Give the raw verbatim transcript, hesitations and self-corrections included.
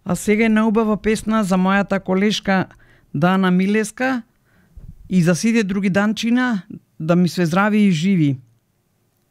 А сега е наубава песна за мојата колешка Дана Милеска и за сите други данчина, да ми се здрави и живи.